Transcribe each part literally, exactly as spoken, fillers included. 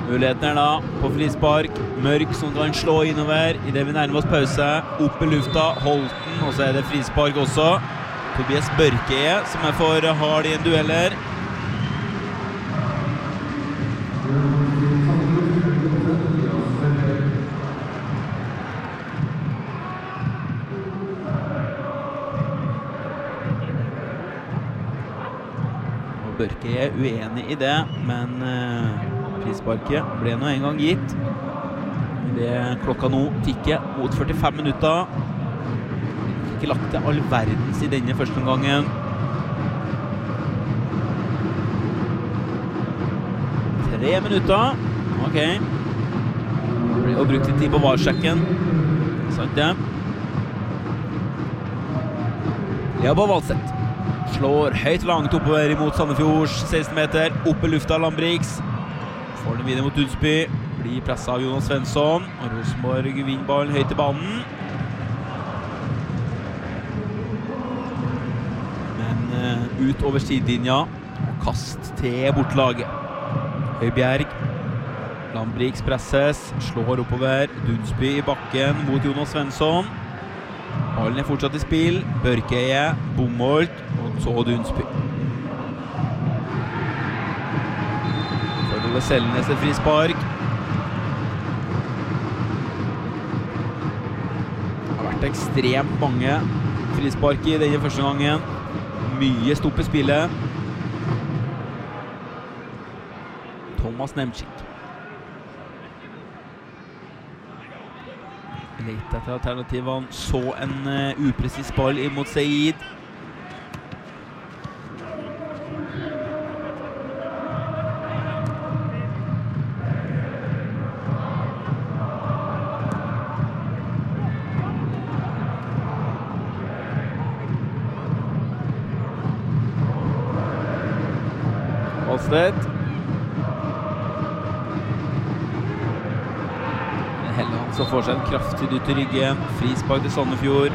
Muligheten er da på frispark. Mørk som kan slå innover i det vi nærmer oss pause. Opp i lufta, Holten, og så er det frispark også. Tobias Børke som er for hard i en dueller. Og Børke er uenig i det, men uh, frisparket ble nå en gang gitt. Det klokka nå tikker mot førtifem minutter. Ikke lagt til all verdens i denne første gangen. Tre minutter. Ok. Det blir jo brukt litt tid på varsjekken. Sant det? Lea på Valseth. Slår høyt langt oppover imot Sandefjords seksten meter. Opp i lufta Lambrix. Får den videre mot Dunsby. Blir presset av Jonas Svensson. Og Rosenborg vinner ballen høyt i banen. Men uh, ut over sidelinja. Og kast til bortlaget. Høibjerg. Lambrix presses. Slår oppover. Dunsby i bakken mot Jonas Svensson. Ballen er fortsatt i spill. Børkeie. Bomholt. Og så Dunsby. Ole Selnes et frispark. Det har vært ekstremt mange frispark i denne første gangen. Mye stopp i spillet. Thomas Nemchik. Lette etter alternativene. Så en uh, upresis ball imot Seid. Valseth. Helland som får seg en kraftig dytt i ryggen. Frispark til Sandefjord.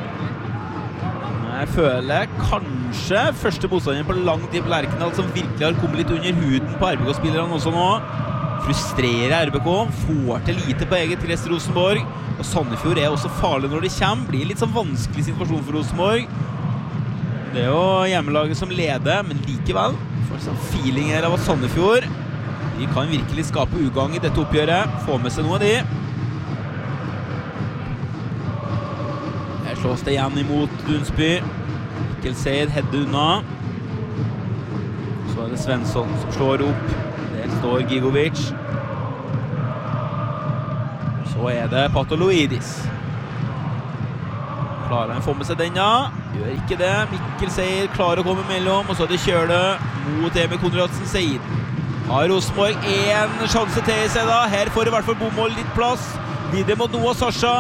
Jeg føler kanskje første motstander på lang tid på Lerkendal som virkelig har kommet litt under huden på R B K-spillerne også nå. Frustrerer R B K, får til lite på eget gress Rosenborg. Og Sandefjord er også farlig når de kommer. Blir litt sånn vanskelig situasjon for Rosenborg. Det er jo hjemmelaget som leder, men likevel får sånn feeling her av Sandefjord. De kan virkelig skape ugang i dette oppgjøret. Få med seg noe av de. Her slås det igjen imot Dunsby. Mikkel Seid hedder unna. Så er det Svensson som slår opp. Der står Gigovic. Så er det Patoloidis. Klarer han å få med seg den, ja? Gjør ikke det. Mikkel Seid klarer å komme mellom, og så er det Kjøle mot Emil Konradsen. Seid har Rosenborg en sjanse til i seg da. Her får i hvert fall Bomholt litt plass. Videre mot Noah Sasha.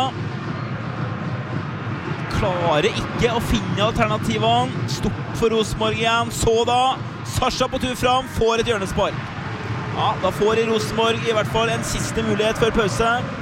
Klarer ikke å finne alternativene. Stopp for Rosenborg igjen. Så da, Sasha på tur fram, får et hjørnespark. Ja, da får Rosenborg i hvert fall en siste mulighet før pause.